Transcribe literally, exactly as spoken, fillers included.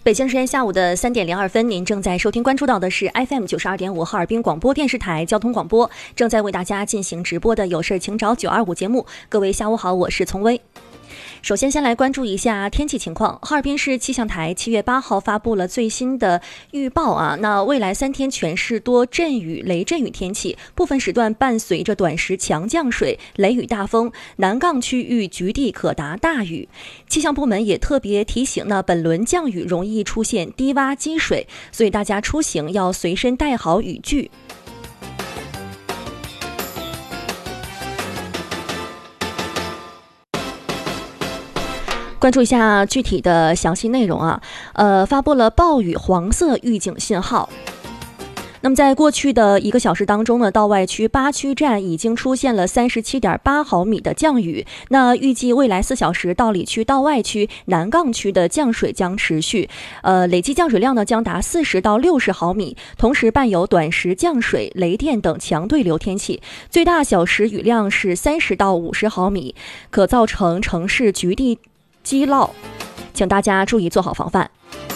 北京时间下午的三点零二分，您正在收听关注到的是 F M 九十二点五哈尔滨广播电视台交通广播，正在为大家进行直播的有事请找九二五节目。各位下午好，我是丛薇。首先，先来关注一下天气情况。哈尔滨市气象台七月八号发布了最新的预报啊，那未来三天全市多阵雨、雷阵雨天气，部分时段伴随着短时强降水、雷雨大风，南岗区域局地可达大雨。气象部门也特别提醒呢，本轮降雨容易出现低洼积水，所以大家出行要随身带好雨具。关注一下具体的详细内容啊，呃，发布了暴雨黄色预警信号。那么在过去的一个小时当中呢，道外区八区站已经出现了三十七点八毫米的降雨。那预计未来四小时，道里区、道外区、南岗区的降水将持续，呃，累计降水量呢将达四十到六十毫米，同时伴有短时降水、雷电等强对流天气，最大小时雨量是三十到五十毫米，可造成城市局地积涝，请大家注意做好防范。